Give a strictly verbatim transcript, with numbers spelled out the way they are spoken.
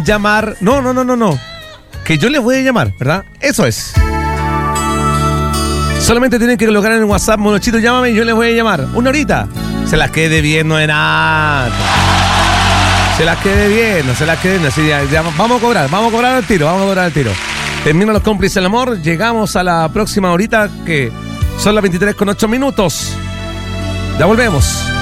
llamar. No, no, no, no, no. Que yo les voy a llamar, ¿verdad? Eso es. Solamente tienen que colocar en el WhatsApp, Monochito, llámame y yo les voy a llamar. Una horita. Se las quede viendo en nada. Se las quede viendo, se las quede viendo. Así ya, ya, vamos a cobrar, vamos a cobrar al tiro, vamos a cobrar al tiro. Terminan los cómplices del amor. Llegamos a la próxima horita, que son las veintitrés con ocho minutos. Ya volvemos.